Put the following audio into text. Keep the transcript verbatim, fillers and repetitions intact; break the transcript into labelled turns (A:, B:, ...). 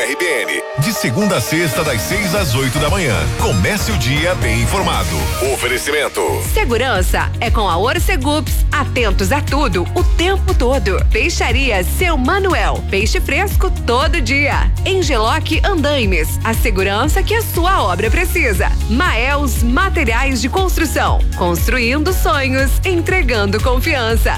A: R B N. De segunda a sexta, das seis às oito da manhã. Comece o dia bem informado. Oferecimento.
B: Segurança é com a Orcegups. Atentos a tudo, o tempo todo. Peixaria Seu Manuel. Peixe fresco todo dia. Engeloc Andaimes. A segurança que a sua obra precisa. Maels Materiais de Construção. Construindo sonhos, entregando confiança.